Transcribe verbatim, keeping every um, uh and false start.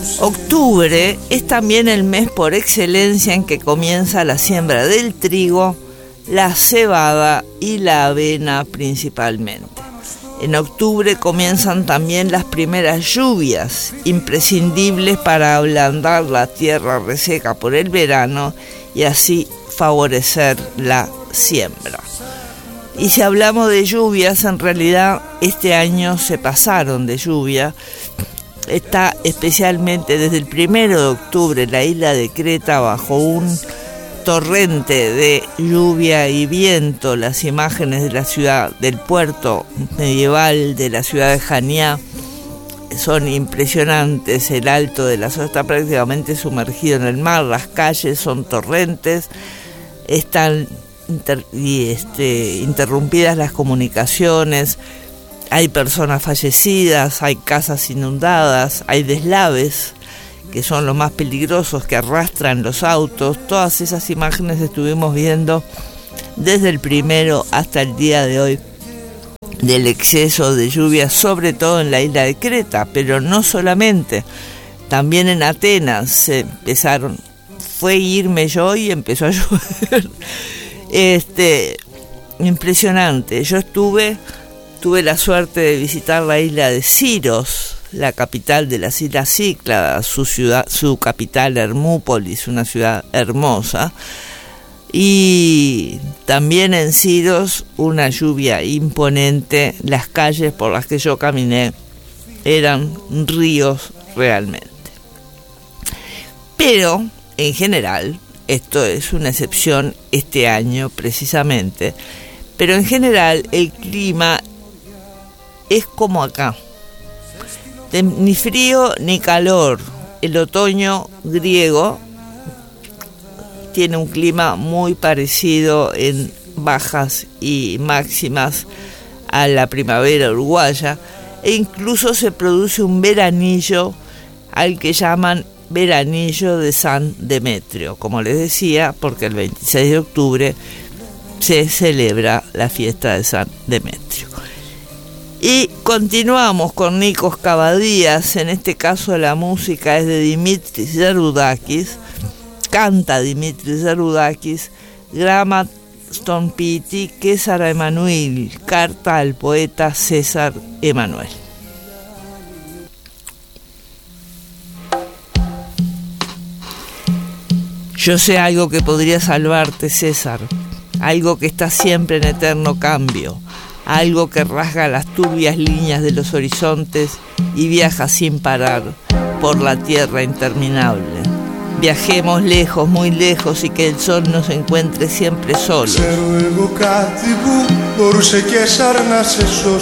Octubre es también el mes por excelencia en que comienza la siembra del trigo, la cebada y la avena principalmente. En octubre comienzan también las primeras lluvias, imprescindibles para ablandar la tierra reseca por el verano y así favorecer la siembra. Y si hablamos de lluvias, en realidad este año se pasaron de lluvia. Está especialmente desde el primero de octubre la isla de Creta bajo un torrente de lluvia y viento. Las imágenes de la ciudad, del puerto medieval de la ciudad de Jania, son impresionantes. El alto de la zona está prácticamente sumergido en el mar, las calles son torrentes, están inter, y, este, interrumpidas las comunicaciones, hay personas fallecidas, hay casas inundadas, hay deslaves que son los más peligrosos, que arrastran los autos. Todas esas imágenes estuvimos viendo desde el primero hasta el día de hoy del exceso de lluvia, sobre todo en la isla de Creta, pero no solamente, también en Atenas se empezaron, fue irme yo y empezó a llover. Este, impresionante. Yo estuve, tuve la suerte de visitar la isla de Siros, la capital de las Islas Cícladas, su ciudad, su capital Hermópolis, una ciudad hermosa, y también en Siros una lluvia imponente. Las calles por las que yo caminé eran ríos realmente. Pero en general, esto es una excepción este año precisamente, pero en general el clima es como acá. Ni frío ni calor. El otoño griego tiene un clima muy parecido en bajas y máximas a la primavera uruguaya, e incluso se produce un veranillo al que llaman veranillo de San Demetrio, como les decía, porque el veintiséis de octubre se celebra la fiesta de San Demetrio. Y continuamos con Nikos Kavadías. En este caso la música es de Dimitris Zarudakis, canta Dimitris Zarudakis, Grama Stompiti, César Emanuel, carta al poeta César Emanuel. Yo sé algo que podría salvarte, César, algo que está siempre en eterno cambio, algo que rasga las turbias líneas de los horizontes y viaja sin parar por la tierra interminable. Viajemos lejos, muy lejos, y que el sol nos encuentre siempre solo.